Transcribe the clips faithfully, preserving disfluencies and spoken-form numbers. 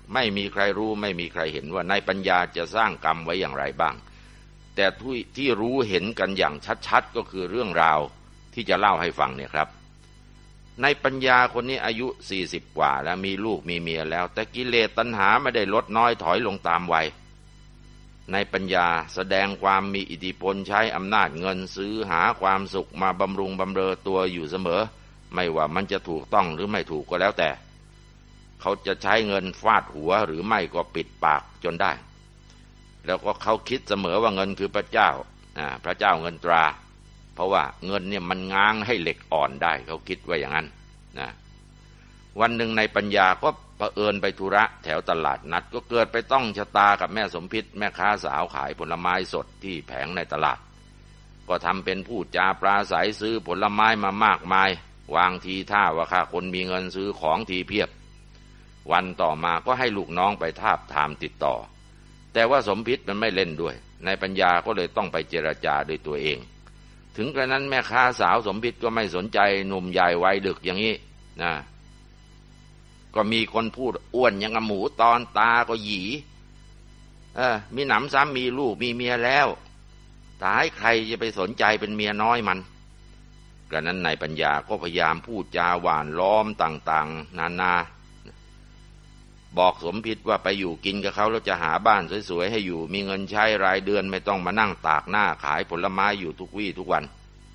ไม่มีใครรู้ไม่มีใครเห็นว่านายปัญญาจะสร้างกรรมไว้อย่างไรบ้างแต่ที่รู้เห็นกันอย่างชัดๆก็คือเรื่องราวที่จะเล่าให้ฟังเนี่ยครับนายปัญญาคนนี้อายุสี่สิบกว่าแล้วมีลูกมีเมียแล้วแต่กิเลสตัณหาไม่ได้ลดน้อยถอยลงตามวัยนายปัญญาแสดงความมีอิทธิพลใช้อำนาจเงินซื้อหาความสุขมาบำรุงบำเรอตัวอยู่เสมอไม่ว่ามันจะถูกต้องหรือไม่ถูกก็แล้วแต่เขาจะใช้เงินฟาดหัวหรือไม่ก็ปิดปากจนได้แล้วก็เขาคิดเสมอว่าเงินคือพระเจ้าอ่าพระเจ้าเงินตราเพราะว่าเงินเนี่ยมันง้างให้เหล็กอ่อนได้เขาคิดว่าอย่างนั้นนะวันหนึ่งในปัญญาก็เผอิญไปธุระแถวตลาดนัดก็เกิดไปต้องชะตากับแม่สมพิษแม่ค้าสาวขายผลไม้สดที่แผงในตลาดก็ทำเป็นพูดจาปราศัยซื้อผลไม้มามากมายวางทีท่าว่าข้าคนมีเงินซื้อของทีเพียบวันต่อมาก็ให้ลูกน้องไปทาบทามติดต่อแต่ว่าสมพิษมันไม่เล่นด้วยนายปัญญาก็เลยต้องไปเจรจาด้วยตัวเองถึงกระนั้นแม่ค้าสาวสมพิษก็ไม่สนใจหนุ่มใหญ่วัยดึกอย่างนี้นะก็มีคนพูดอ้วนยังกับหมูตอนตาก็หยีเออมีหนำซ้ำมีลูกมีเมียแล้วตายใครจะไปสนใจเป็นเมียน้อยมันกระนั้นนายปัญญาก็พยายามพูดจาหวานล้อมต่างๆนานาบอกสมพิษว่าไปอยู่กินกับเขาแล้วจะหาบ้านสวยๆให้อยู่มีเงินใช้รายเดือนไม่ต้องมานั่งตากหน้าขายผลไม้อยู่ทุกวี่ทุกวัน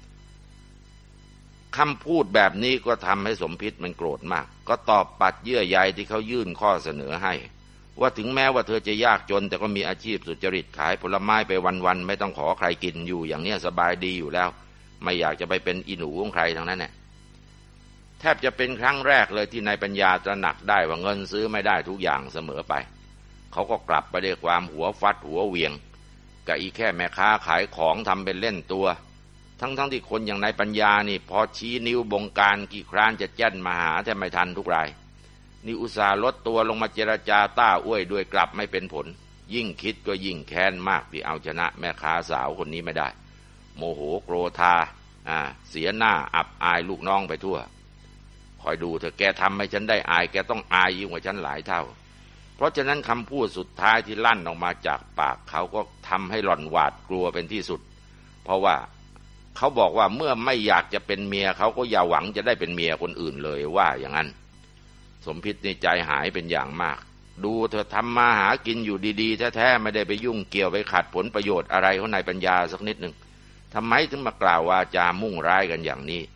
คำพูดแบบนี้ก็ทำให้สมพิษมันโกรธมากก็ตอบปัดเยื่อใยที่เขายื่นข้อเสนอให้ว่าถึงแม้ว่าเธอจะยากจนแต่ก็มีอาชีพสุจริตขายผลไม้ไปวันๆไม่ต้องขอใครกินอยู่อย่างนี้สบายดีอยู่แล้วไม่อยากจะไปเป็นอีหนูของใครทั้งนั้นแหละแทบจะเป็นครั้งแรกเลยที่นายปัญญาตระหนักได้ว่าเงินซื้อไม่ได้ทุกอย่างเสมอไปเขาก็กลับไปด้วยความหัวฟัดหัวเวียงกับอีแค่แม่ค้าขายของทำเป็นเล่นตัวทั้งๆ ท, ที่คนอย่างนายปัญญานี่พอชี้นิ้วบงการกี่ครั้งจะแจ้นมาหาแต่ไม่ทันทุกรายนี่อุตส่าห์ลดตัวลงมาเจรจาต้าอ้วยด้วยกลับไม่เป็นผลยิ่งคิดก็ยิ่งแค้นมากที่เอาชนะแม่ค้าสาวคนนี้ไม่ได้โมโหโกรธาอ่าเสียหน้าอับอายลูกน้องไปทั่วคอยดูเถอะแกทำให้ฉันได้อายแกต้องอายยิ่งกว่าฉันหลายเท่าเพราะฉะนั้นคำพูดสุดท้ายที่ลั่นออกมาจากปากเขาก็ทำให้หล่อนหวาดกลัวเป็นที่สุดเพราะว่าเขาบอกว่าเมื่อไม่อยากจะเป็นเมียเขาก็อย่าหวังจะได้เป็นเมียคนอื่นเลยว่าอย่างนั้นสมพิษในใจหายเป็นอย่างมากดูเธอทำมาหากินอยู่ดีๆแท้ๆไม่ได้ไปยุ่งเกี่ยวไปขัดผลประโยชน์อะไรของนายปัญญาสักนิดหนึ่งทำไมถึงมากล่าววาจามุ่งร้ายกันอย่างนี้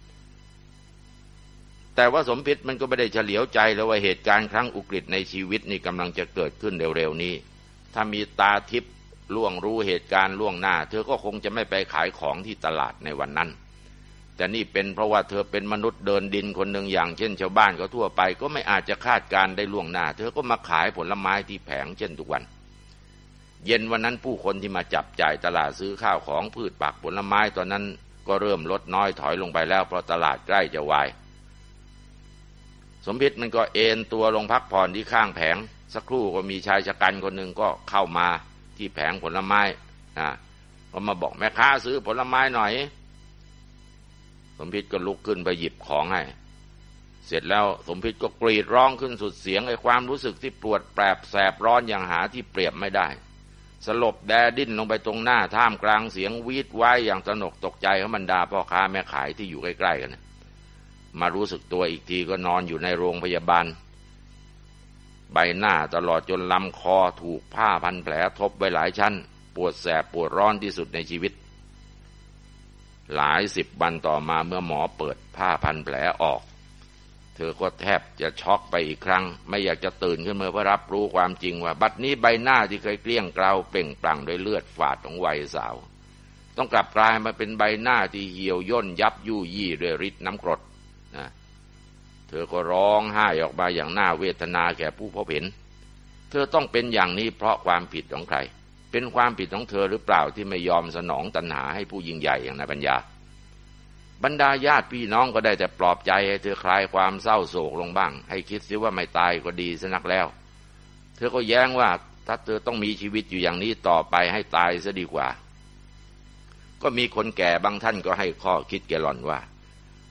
แต่ว่าสมพิษมันก็ไม่ได้เฉลียวใจแล้วว่าเหตุการณ์ครั้งอุกฤษในชีวิตนี่กำลังจะเกิดขึ้นเร็วๆนี้ถ้ามีตาทิพย์ล่วงรู้เหตุการณ์ล่วงหน้าเธอก็คงจะไม่ไปขายของที่ตลาดในวันนั้นแต่นี่เป็นเพราะว่าเธอเป็นมนุษย์เดินดินคนหนึ่งอย่างเช่นชาวบ้านก็ทั่วไปก็ไม่อาจจะคาดการได้ล่วงหน้าเธอก็มาขายผลไม้ที่แผงเช่นทุกวันเย็นวันนั้นผู้คนที่มาจับจ่ายตลาดซื้อข้าวของพืชผักผลไม้ตอนนั้นก็เริ่มลดน้อยถอยลงไปแล้วเพราะตลาดใกล้จะวายสมพิษมันก็เอนตัวลงพักผ่อนที่ข้างแผงสักครู่ก็มีชายชะกันคนหนึ่งก็เข้ามาที่แผงผลไม้อ่าก็มาบอกแม่ค้าซื้อผลไม้หน่อยสมพิษก็ลุกขึ้นไปหยิบของให้เสร็จแล้วสมพิษก็กรีดร้องขึ้นสุดเสียงไอ้ความรู้สึกที่ปวดแปรบแสบร้อนอย่างหาที่เปรียบไม่ได้สลบแดดิ้นลงไปตรงหน้าท่ามกลางเสียงวีดว้ายอย่างตระหนกตกใจของบรรดาพ่อค้าแม่ขายที่อยู่ใกล้ๆกันมารู้สึกตัวอีกทีก็นอนอยู่ในโรงพยาบาลใบหน้าตลอดจนลำคอถูกผ้าพันแผลทบไว้หลายชั้นปวดแสบปวดร้อนที่สุดในชีวิตหลายสิบวันต่อมาเมื่อหมอเปิดผ้าพันแผลออกเธอก็แทบจะช็อกไปอีกครั้งไม่อยากจะตื่นขึ้นมาเพื่อรับรู้ความจริงว่าบัดนี้ใบหน้าที่เคยเกลี้ยงเกลาเปล่งปลั่งด้วยเลือดฝาดของวัยสาวต้องกลับกลายมาเป็นใบหน้าที่เหี่ยวย่นยับยู่ยี่ด้วยฤทธิ์น้ำกรดนะเธอก็ร้องไห้ออกมาอย่างน่าเวทนาแก่ผู้พบเห็นเธอต้องเป็นอย่างนี้เพราะความผิดของใครเป็นความผิดของเธอหรือเปล่าที่ไม่ยอมสนองตัณหาให้ผู้ยิ่งใหญ่อย่างนายปัญญาบรรดาญาติพี่น้องก็ได้แต่ปลอบใจให้เธอคลายความเศร้าโศกลงบ้างให้คิดซิว่าไม่ตายก็ดีซะนักแล้วเธอก็แย้งว่าถ้าเธอต้องมีชีวิตอยู่อย่างนี้ต่อไปให้ตายซะดีกว่าก็มีคนแก่บางท่านก็ให้ข้อคิดแก่หล่อนว่า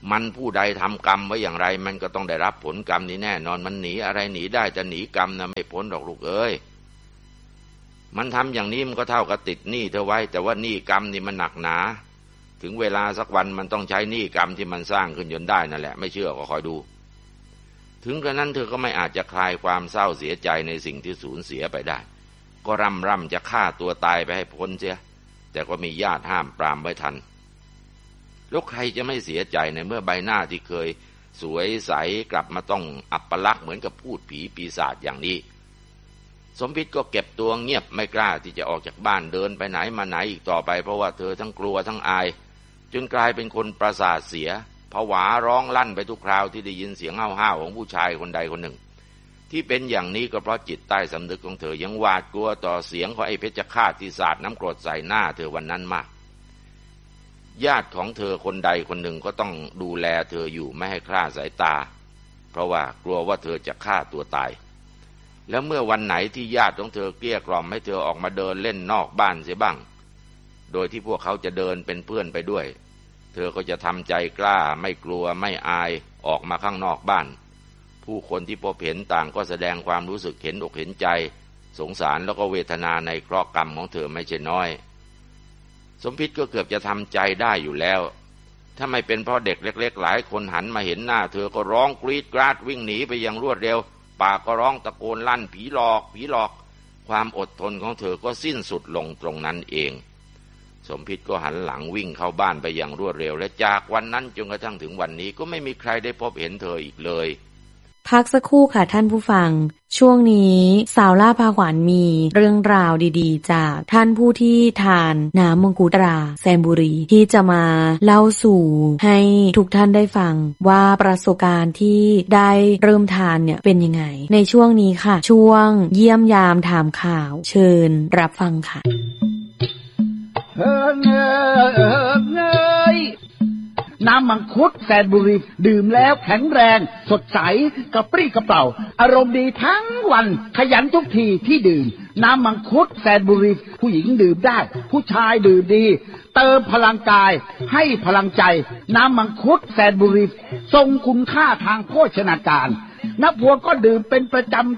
มันผู้ใดทำกรรมไว้อย่างไรมันก็ต้องได้รับผลกรรมนี้แน่นอนมันหนีอะไรหนีได้จะหนีกรรมนะไม่พ้นหรอกลูกเอ้ยมันทำอย่างนี้มันก็เท่ากับติดหนี้เธอไว้แต่ว่าหนี้กรรมนี่มันหนักหนาถึงเวลาสักวันมันต้องใช้หนี้กรรมที่มันสร้างขึ้นจนได้นั่นแหละไม่เชื่อก็คอยดูถึงกระนั้นเธอก็ไม่อาจจะคลายความเศร้าเสียใจในสิ่งที่สูญเสียไปได้ก็ร่ำร่ำจะฆ่าตัวตายไปให้พ้นเสียแต่ก็มีญาติห้ามปรามไว้ทันแล้วใครจะไม่เสียใจในเมื่อใบหน้าที่เคยสวยใสกลับมาต้องอัปลักษณ์เหมือนกับพูดผีปีศาจอย่างนี้สมพิษก็เก็บตัวเงียบไม่กล้าที่จะออกจากบ้านเดินไปไหนมาไหนอีกต่อไปเพราะว่าเธอทั้งกลัวทั้งอายจนกลายเป็นคนประสาทเสียผวาร้องลั่นไปทุกคราวที่ได้ยินเสียงห้าวๆของผู้ชายคนใดคนหนึ่งที่เป็นอย่างนี้ก็เพราะจิตใต้สำนึกของเธอยังหวาดกลัวต่อเสียงของไอ้เพชฌฆาตที่สาดน้ำกรดใส่หน้าเธอวันนั้นมากญาติของเธอคนใดคนหนึ่งก็ต้องดูแลเธออยู่ไม่ให้คลาดสายตาเพราะว่ากลัวว่าเธอจะฆ่าตัวตายแล้วเมื่อวันไหนที่ญาติของเธอเกลี้ยกล่อมให้เธอออกมาเดินเล่นนอกบ้านเสียบ้างโดยที่พวกเขาจะเดินเป็นเพื่อนไปด้วยเธอก็จะทำใจกล้าไม่กลัวไม่อายออกมาข้างนอกบ้านผู้คนที่พบเห็นต่างก็แสดงความรู้สึกเห็นอกเห็นใจสงสารแล้วก็เวทนาในเคราะห์กรรมของเธอไม่ใช่น้อยสมพิษก็เกือบจะทำใจได้อยู่แล้วถ้าไม่เป็นเพราะเด็กเล็กๆหลายคนหันมาเห็นหน้าเธอก็ร้องกรีดกราดวิ่งหนีไปอย่างรวดเร็วปากก็ร้องตะโกนลั่นผีหลอกผีหลอกความอดทนของเธอก็สิ้นสุดลงตรงนั้นเองสมพิษก็หันหลังวิ่งเข้าบ้านไปอย่างรวดเร็วและจากวันนั้นจนกระทั่งถึงวันนี้ก็ไม่มีใครได้พบเห็นเธออีกเลยพักสักครู่ค่ะท่านผู้ฟังช่วงนี้สาวล่าพาขวัญมีเรื่องราวดีๆจากท่านผู้ที่ทานน้ำมังคุดตราแซมบุรีที่จะมาเล่าสู่ให้ทุกท่านได้ฟังว่าประสบการณ์ที่ได้เริ่มทานเนี่ยเป็นยังไงในช่วงนี้ค่ะช่วงเยี่ยมยามถามข่าวเชิญรับฟังค่ะเฮ้ยเฮ้ยน้ำมังคุดแซนบุรีดื่มแล้วแข็งแรงสดใสกระปรี้กระเปร่าอารมณ์ดีทั้งวันขยันทุกทีที่ดื่มน้ำมังคุดแซนบุรีผู้หญิงดื่มได้ผู้ชายดื่มดีเติมพลังกายให้พลังใจน้ำมังคุดแซนบุรีทรงคุณค่าทางโภชนาการนักพวงก็ดื่มเป็นประจำ